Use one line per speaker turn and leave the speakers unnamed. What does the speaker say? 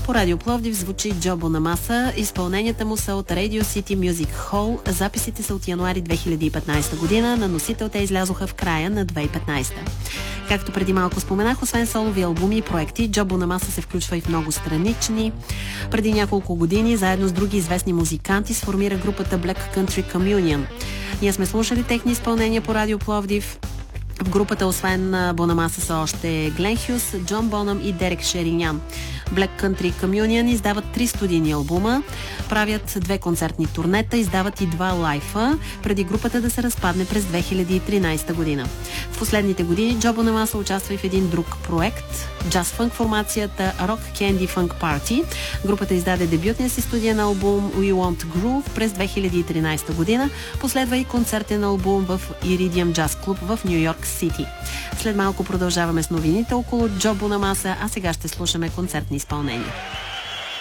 По Радио Пловдив звучи Джо Бонамаса. Изпълненията му са от Radio City Music Hall. Записите са от януари 2015 година. На носител те излязоха в края на 2015. Както преди малко споменах, освен солови албуми и проекти, Джо Бонамаса се включва и в много странични. Преди няколко години, заедно с други известни музиканти, сформира групата Black Country Communion. Ние сме слушали техни изпълнения по Радио Пловдив. В групата, освен Бонамаса, са още Глен Хюс, Джон Бонъм и Дерек Шеринян. Black Country Communion издават 3 студийни албума, правят 2 концертни турнета, издават и 2 лайфа, преди групата да се разпадне през 2013 година. В последните години Джо Бонамаса участва и в един друг проект, джаз-фънк формацията Rock Candy Funk Party. Групата издаде дебютния си студиен албум We Want Groove през 2013 година, последва и концертен албум в Iridium Jazz Club в Ню Йорк Сити. След малко продължаваме с новините около Джо Бонамаса, а сега ще слушаме концертни изпълнения.